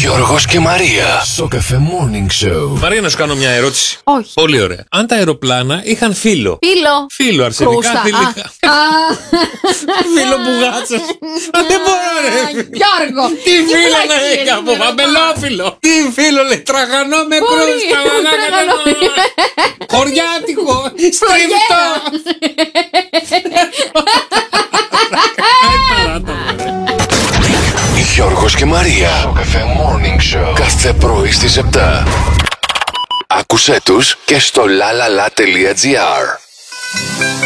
Γιώργος και Μαρία. Στο Cafe Morning Show. Μαρία, να σου κάνω μια ερώτηση. Όχι. Πολύ ωραία. Αν τα αεροπλάνα είχαν φύλλο. Φύλλο, αρσενικά, Κρούστα. θηλυκά. Φύλλο μπουγάτσας. Δεν μπορώ, ρε. Γιώργο. Τι φύλλο να έχει από βαμπελόφυλλο. Τι φύλλο λέει, τραγανό με κρούστα. Χωριάτικο, στριφτό. Γιώργος και Μαρία. Στο Cafe Morning Show. Κάθε πρωί στις 7. Άκουσέ τους και στο lalala.gr.